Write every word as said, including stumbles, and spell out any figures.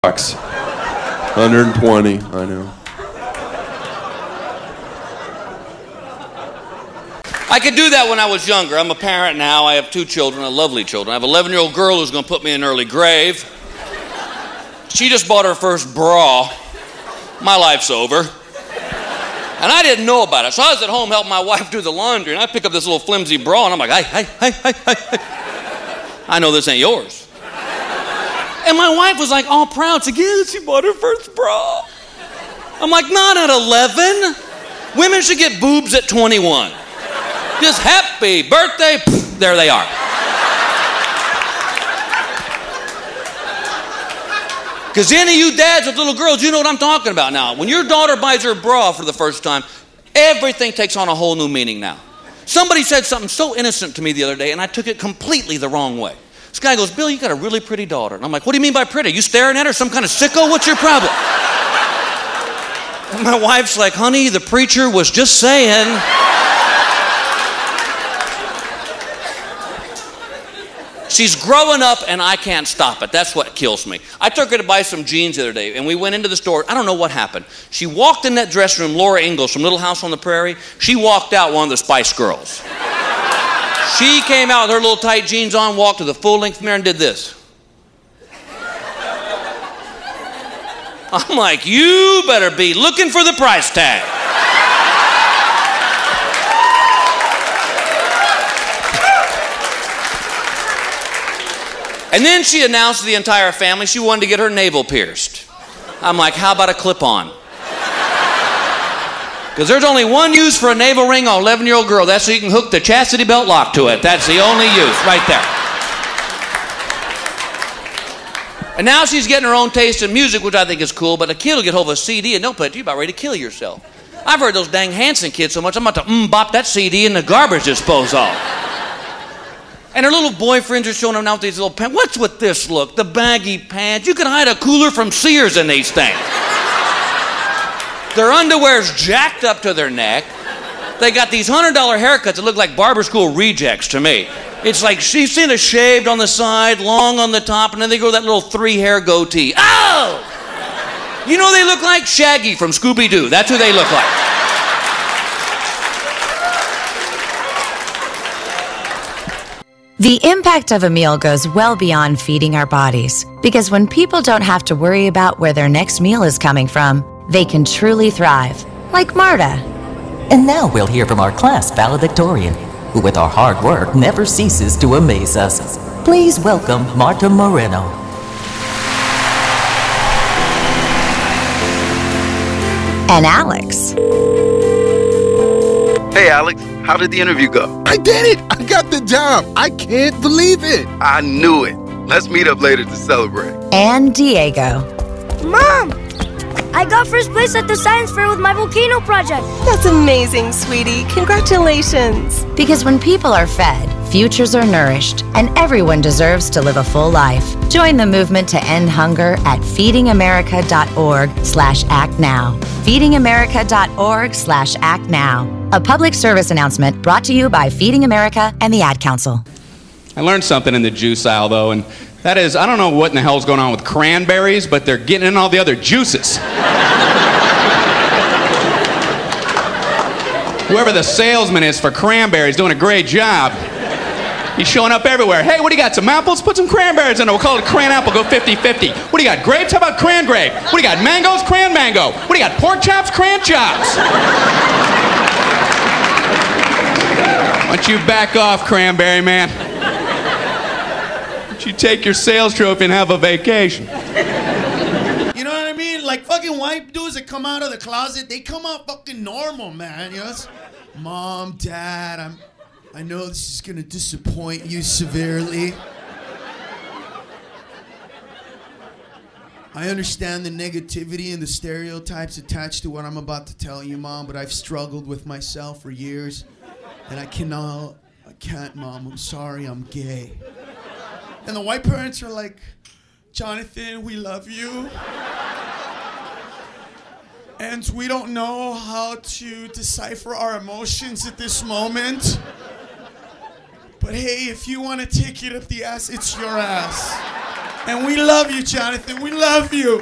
bucks. one hundred twenty, I know. I could do that when I was younger. I'm a parent now. I have two children, lovely children. I have an eleven-year-old girl who's going to put me in an early grave. She just bought her first bra. My life's over. And I didn't know about it. So I was at home helping my wife do the laundry, and I pick up this little flimsy bra, and I'm like, hey, hey, hey, hey, hey. I know this ain't yours. And my wife was like all proud. She's like, yeah, she bought her first bra. I'm like, not at eleven. Women should get boobs at twenty-one. Just happy birthday. Pff, there they are. Because any of you dads with little girls, you know what I'm talking about now. When your daughter buys her bra for the first time, everything takes on a whole new meaning now. Somebody said something so innocent to me the other day, and I took it completely the wrong way. This guy goes, Bill, you got a really pretty daughter. And I'm like, what do you mean by pretty? You staring at her? Some kind of sicko? What's your problem? And my wife's like, honey, the preacher was just saying. She's growing up, and I can't stop it. That's what kills me. I took her to buy some jeans the other day, and we went into the store. I don't know what happened. She walked in that dressing room, Laura Ingalls from Little House on the Prairie. She walked out one of the Spice Girls. She came out with her little tight jeans on, walked to the full-length mirror and did this. I'm like, you better be looking for the price tag. And then she announced to the entire family she wanted to get her navel pierced. I'm like, how about a clip-on? Because there's only one use for a navel ring on an eleven-year-old girl. That's so you can hook the chastity belt lock to it. That's the only use, right there. And now she's getting her own taste in music, which I think is cool, but a kid will get hold of a C D and they'll play it to you about ready to kill yourself. I've heard those dang Hanson kids so much, I'm about to mm-bop that C D in the garbage disposal. And her little boyfriends are showing them now with these little pants. What's with this look? The baggy pants. You could hide a cooler from Sears in these things. Their underwear's jacked up to their neck. They got these one hundred dollar haircuts that look like barber school rejects to me. It's like she's seen a shaved on the side, long on the top, and then they go that little three-hair goatee. Oh! You know who they look like? Shaggy from Scooby-Doo. That's who they look like. The impact of a meal goes well beyond feeding our bodies, because when people don't have to worry about where their next meal is coming from, they can truly thrive, like Marta. And now we'll hear from our class valedictorian, who with our hard work never ceases to amaze us. Please welcome Marta Moreno. And Alex. Hey, Alex. How did the interview go? I did it! I got the job! I can't believe it! I knew it. Let's meet up later to celebrate. And Diego. Mom! I got first place at the science fair with my volcano project. That's amazing, sweetie. Congratulations. Because when people are fed, futures are nourished, and everyone deserves to live a full life. Join the movement to end hunger at feedingamerica.org slash act now. feedingamerica.org slash act now. A public service announcement brought to you by Feeding America and the Ad Council. I learned something in the juice aisle, though, and that is, I don't know what in the hell's going on with cranberries, but they're getting in all the other juices. Whoever the salesman is for cranberries doing a great job. He's showing up everywhere. Hey, what do you got? Some apples? Put some cranberries in it. We'll call it cran apple. Go fifty-fifty. What do you got? Grapes? How about cran grape? What do you got? Mangoes? Cran mango. What do you got? Pork chops? Cran chops. Why don't you back off, cranberry man? Why don't you take your sales trophy and have a vacation? You know what I mean? Like fucking white dudes that come out of the closet, they come out fucking normal, man. You know, it's, Mom, Dad, I'm, I know this is gonna disappoint you severely. I understand the negativity and the stereotypes attached to what I'm about to tell you, Mom, but I've struggled with myself for years, and I cannot, I can't, Mom, I'm sorry, I'm gay. And the white parents are like, Jonathan, we love you. And we don't know how to decipher our emotions at this moment. But hey, if you want to take it up the ass, it's your ass. And we love you, Jonathan. We love you.